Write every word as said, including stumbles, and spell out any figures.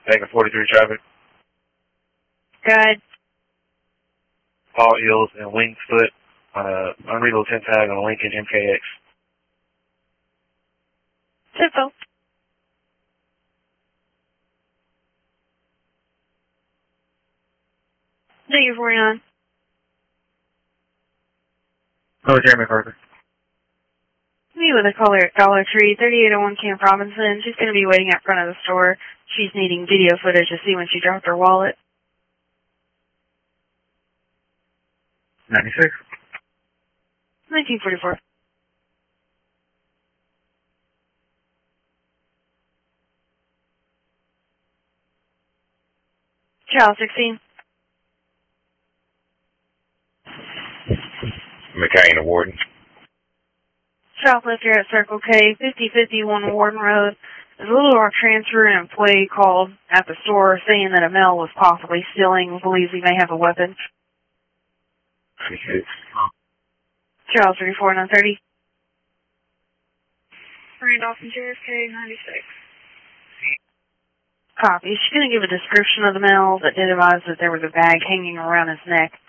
Taking forty-three traffic. Good. Paul Eels and Wingfoot on a unreadable ten tag on a Lincoln M K X. Simple. Negative forty-nine. Oh, Jeremy Parker. Me with a caller at Dollar Tree, thirty-eight oh one Camp Robinson. She's going to be waiting out front of the store. She's needing video footage to see when she dropped her wallet. ninety-six. nineteen forty-four. Child sixteen. McCain and Warden. South left here at Circle K, fifty fifty-one Warden Road. There's a Little Rock transfer and an employee called at the store saying that a male was possibly stealing, believes he may have a weapon. Charles thirty-four nine thirty. Randolph and J F K ninety-six. Copy. She's going to give a description of the male that did advise that there was a bag hanging around his neck.